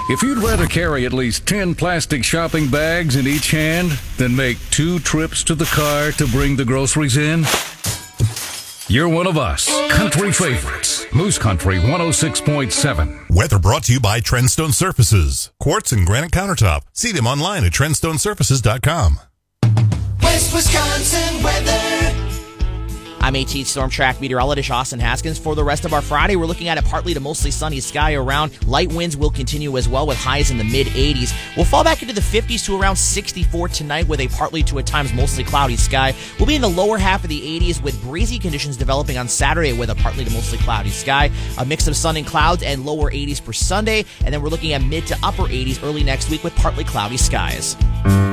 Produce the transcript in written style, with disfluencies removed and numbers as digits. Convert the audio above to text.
If you'd rather carry at least 10 plastic shopping bags in each hand than make 2 trips to the car to bring the groceries in, you're one of us. Country favorites. Moose Country 106.7. Weather brought to you by Trendstone Surfaces. Quartz and granite countertop. See them online at trendstonesurfaces.com. West Wisconsin weather. I'm 18 Storm Track meteorologist Austin Haskins. For the rest of our Friday, we're looking at a partly to mostly sunny sky around. Light winds will continue as well with highs in the mid-80s. We'll fall back into the 50s to around 64 tonight with a partly to at times mostly cloudy sky. We'll be in the lower half of the 80s with breezy conditions developing on Saturday with a partly to mostly cloudy sky. A mix of sun and clouds and lower 80s for Sunday. And then we're looking at mid to upper 80s early next week with partly cloudy skies.